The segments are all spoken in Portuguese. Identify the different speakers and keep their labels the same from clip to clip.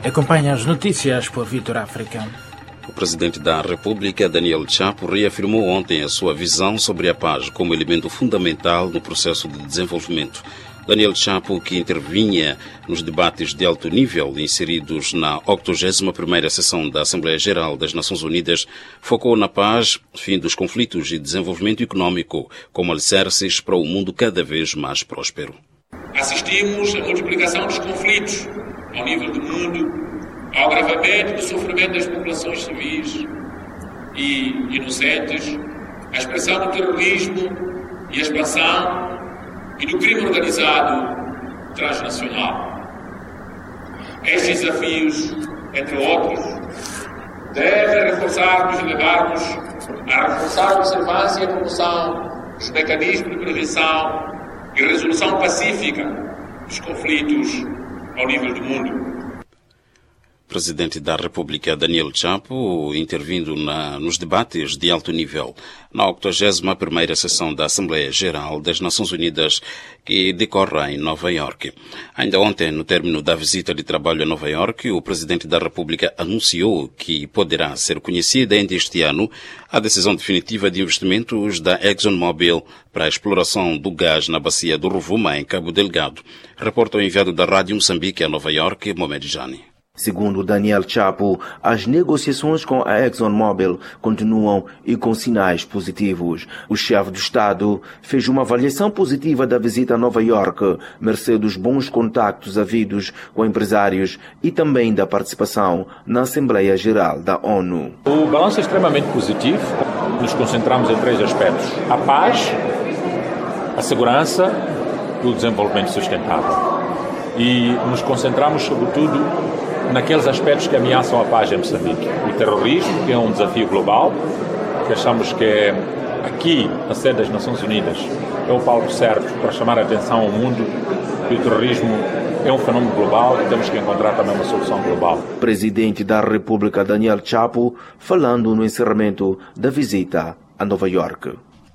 Speaker 1: Acompanha as notícias por Vitor África.
Speaker 2: O presidente da República, Daniel Chapo, reafirmou ontem a sua visão sobre a paz como elemento fundamental no processo de desenvolvimento. Daniel Chapo, que intervinha nos debates de alto nível inseridos na 81ª sessão da Assembleia Geral das Nações Unidas, focou na paz, fim dos conflitos e desenvolvimento econômico como alicerces para um mundo cada vez mais próspero.
Speaker 3: Assistimos à multiplicação dos conflitos ao nível do mundo, ao agravamento do sofrimento das populações civis e inocentes, à expressão do terrorismo e a expansão e do crime organizado transnacional. Estes desafios, entre outros, devem reforçar-nos e levar-nos a reforçar a observância e a promoção dos mecanismos de prevenção e resolução pacífica dos conflitos ao nível do mundo.
Speaker 2: Presidente da República, Daniel Chapo, intervindo nos debates de alto nível na 81ª sessão da Assembleia Geral das Nações Unidas, que decorre em Nova Iorque. Ainda ontem, no término da visita de trabalho a Nova Iorque, o Presidente da República anunciou que poderá ser conhecida ainda este ano a decisão definitiva de investimentos da ExxonMobil para a exploração do gás na bacia do Rovuma, em Cabo Delgado. Reporta o enviado da Rádio Moçambique a Nova Iorque, Mohamed Jani.
Speaker 4: Segundo Daniel Chapo, as negociações com a ExxonMobil continuam e com sinais positivos. O chefe do Estado fez uma avaliação positiva da visita a Nova Iorque, mercê dos bons contactos havidos com empresários e também da participação na Assembleia Geral da ONU.
Speaker 5: O balanço é extremamente positivo. Nos concentramos em 3 aspectos: a paz, a segurança e o desenvolvimento sustentável. E nos concentramos, sobretudo, naqueles aspectos que ameaçam a paz em Moçambique. O terrorismo, que é um desafio global, que achamos que é aqui, na sede das Nações Unidas, é o palco certo para chamar a atenção ao mundo que o terrorismo é um fenômeno global e temos que encontrar também uma solução global.
Speaker 4: Presidente da República, Daniel Chapo, falando no encerramento da visita a Nova Iorque.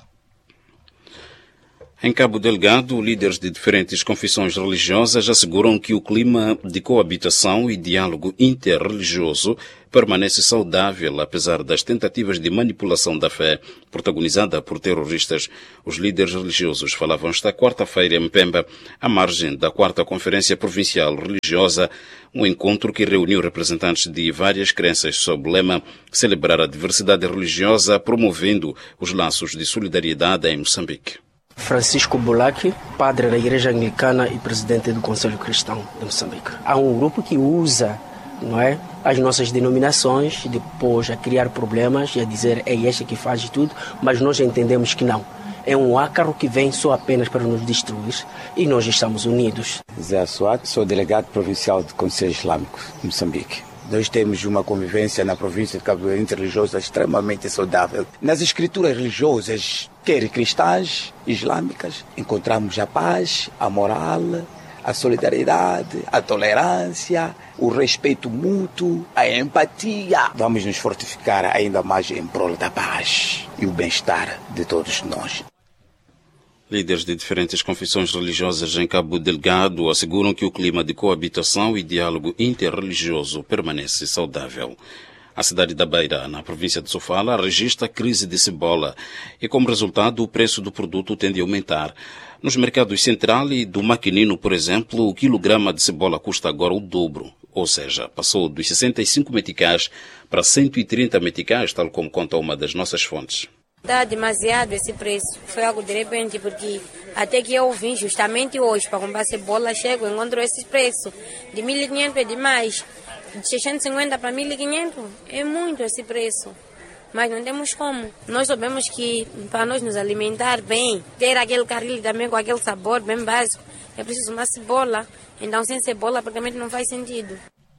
Speaker 2: Em Cabo Delgado, líderes de diferentes confissões religiosas asseguram que o clima de coabitação e diálogo interreligioso permanece saudável, apesar das tentativas de manipulação da fé protagonizada por terroristas. Os líderes religiosos falavam esta quarta-feira em Mpemba, à margem da 4ª Conferência Provincial Religiosa, um encontro que reuniu representantes de várias crenças sob o lema celebrar a diversidade religiosa, promovendo os laços de solidariedade em Moçambique.
Speaker 6: Francisco Bulac, padre da Igreja Anglicana e presidente do Conselho Cristão de Moçambique. Há um grupo que usa, as nossas denominações depois a criar problemas e a dizer é este que faz tudo, mas nós entendemos que não. É um ácaro que vem só apenas para nos destruir e nós estamos unidos.
Speaker 7: Zé Assuat, sou delegado provincial do Conselho Islâmico de Moçambique. Nós temos uma convivência na província de Cabo Delgado interreligiosa extremamente saudável. Nas escrituras religiosas, quer cristãs, islâmicas, encontramos a paz, a moral, a solidariedade, a tolerância, o respeito mútuo, a empatia. Vamos nos fortificar ainda mais em prol da paz e o bem-estar de todos nós.
Speaker 2: Líderes de diferentes confissões religiosas em Cabo Delgado asseguram que o clima de coabitação e diálogo interreligioso permanece saudável. A cidade da Beira, na província de Sofala, registra crise de cebola e, como resultado, o preço do produto tende a aumentar. Nos mercados Central e do Maquinino, por exemplo, o quilograma de cebola custa agora o dobro, ou seja, passou dos 65 meticais para 130 meticais, tal como conta uma das nossas fontes.
Speaker 8: Está demasiado esse preço. Foi algo de repente, porque até que eu vim justamente hoje para comprar cebola, chego e encontro esse preço. De 1.500 é demais. De 650 para 1.500 é muito esse preço. Mas não temos como. Nós sabemos que para nós nos alimentar bem, ter aquele caril também com aquele sabor bem básico, é preciso uma cebola. Então sem cebola praticamente não faz sentido.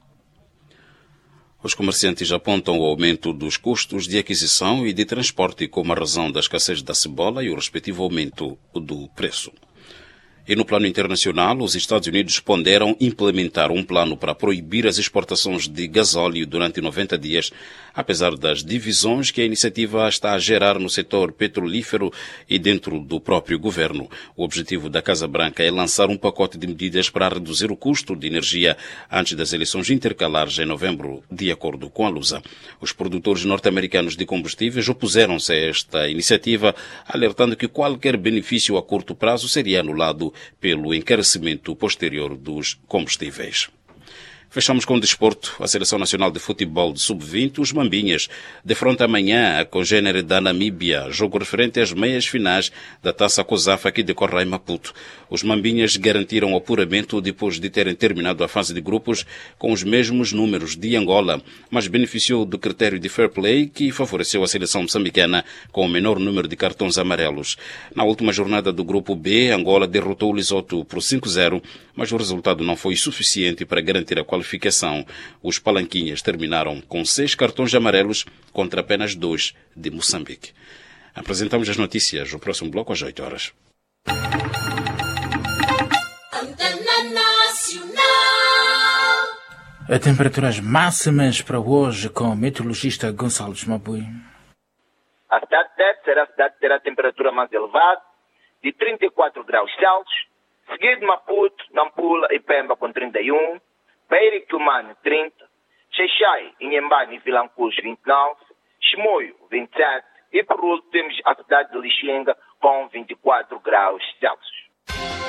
Speaker 2: Os comerciantes apontam o aumento dos custos de aquisição e de transporte como a razão da escassez da cebola e o respectivo aumento do preço. E no plano internacional, os Estados Unidos ponderam implementar um plano para proibir as exportações de gasóleo durante 90 dias, apesar das divisões que a iniciativa está a gerar no setor petrolífero e dentro do próprio governo. O objetivo da Casa Branca é lançar um pacote de medidas para reduzir o custo de energia antes das eleições intercalares em novembro, de acordo com a Lusa. Os produtores norte-americanos de combustíveis opuseram-se a esta iniciativa, alertando que qualquer benefício a curto prazo seria anulado pelo encarecimento posterior dos combustíveis. Fechamos com o desporto. A Seleção Nacional de Futebol de Sub-20, os Mambinhas, defronta amanhã a congênere da Namíbia, jogo referente às meias finais da Taça COSAFA que decorre em Maputo. Os Mambinhas garantiram o apuramento depois de terem terminado a fase de grupos com os mesmos números de Angola, mas beneficiou do critério de fair play que favoreceu a seleção moçambicana com o menor número de cartões amarelos. Na última jornada do grupo B, Angola derrotou o Lesoto por 5-0, mas o resultado não foi suficiente para garantir a qualificação. Os palanquinhas terminaram com 6 cartões amarelos contra apenas 2 de Moçambique. Apresentamos as notícias. O próximo bloco às 8 horas.
Speaker 1: A temperaturas máximas para hoje com o meteorologista Gonçalves Mabui.
Speaker 9: A cidade de Tete terá a temperatura mais elevada, de 34 graus Celsius, seguido Maputo, Nampula e Pemba com 31, Beira e Cumane 30, Xaixai, Inhambane e Vilanculos 29, Chimoio 27 e por último temos a cidade de Lixinga com 24 graus Celsius.